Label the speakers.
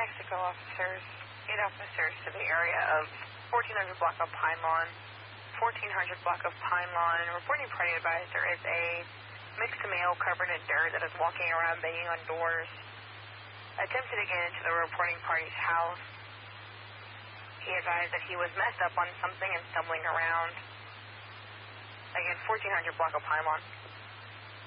Speaker 1: Mexico officers, 8 officers to the area of 1400 block of Pine Lawn, 1400 block of Pine Lawn, and reporting party advised there is a mixed male covered in dirt that is walking around banging on doors, attempted to get into the reporting party's house. He advised that he was messed up on something and stumbling around. Again, 1400 block of Pine Lawn.